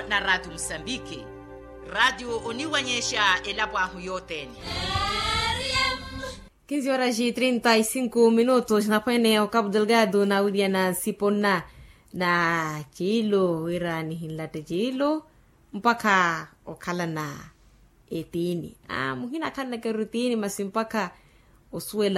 na Radio Msambiki. Radio uniwanyesha elabwahu yoteni. 15:35 minutos na pwene ya Cabo Delgado na Udiana Sipona na chilo irani hinlate chilo mpaka okala na etini. Muhina kana kerutini masimpaka oswela